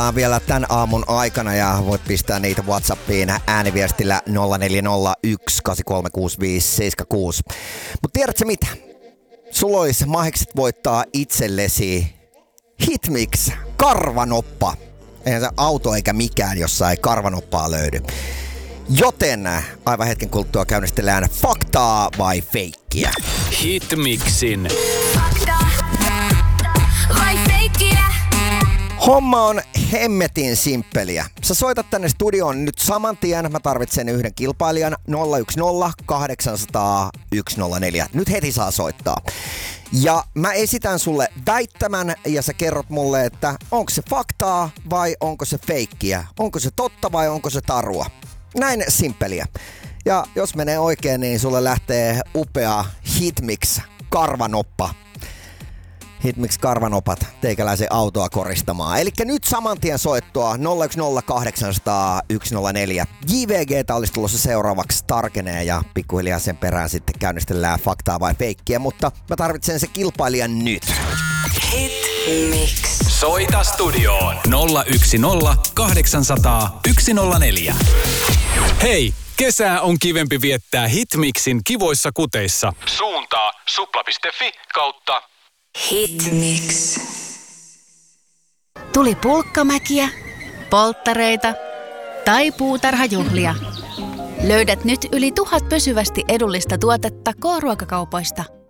Vielä tämän aamun aikana ja voit pistää niitä WhatsAppiin ääniviestillä 0401836576. Mutta tiedätkö mitä? Sulla olisi mahikset voittaa itsellesi Hitmix karvanoppa. Eihän se auto eikä mikään, jossa ei karvanoppaa löydy. Joten aivan hetken kuluttua käynnistellään faktaa vai feikkiä. Hitmixin Fakta vai feikkiä? Homma on hemmetin simppeliä. Sä soitat tänne studioon nyt saman tien. Mä tarvitsen yhden kilpailijan. 010 800 104. Nyt heti saa soittaa. Ja mä esitän sulle väittämän ja sä kerrot mulle, että onko se faktaa vai onko se feikkiä. Onko se totta vai onko se tarua. Näin simppeliä. Ja jos menee oikein, niin sulle lähtee upea Hitmix karvanoppa. Hitmix karvanopat teikäläisen autoa koristamaan. Elikkä nyt saman tien soittoa 010 800 104. JVG:tä olisi tulossa seuraavaksi tarkenee ja pikkuhiljaa sen perään sitten käynnistellään faktaa vai feikkiä, mutta mä tarvitsen se kilpailijan nyt. Hitmix. Soita studioon 010 800 104. Hei! Kesää on kivempi viettää Hitmixin kivoissa kuteissa. Suuntaa supla.fi/. Hitmix. Tuli pulkkamäkiä, polttareita tai puutarhajuhlia. Löydät nyt yli 1000 pysyvästi edullista tuotetta K-ruokakaupoista.